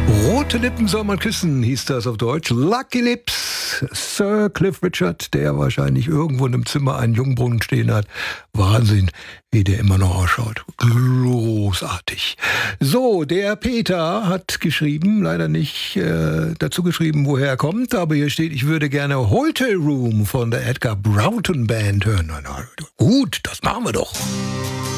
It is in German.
Rote Lippen soll man küssen, hieß das auf Deutsch. Lucky Lips, Sir Cliff Richard, der wahrscheinlich irgendwo in einem Zimmer einen Jungbrunnen stehen hat. Wahnsinn, wie der immer noch ausschaut. Großartig. So, der Peter hat geschrieben, leider nicht dazu geschrieben, woher er kommt, aber hier steht, ich würde gerne Hotel Room von der Edgar Broughton Band hören. Na, gut, das machen wir doch.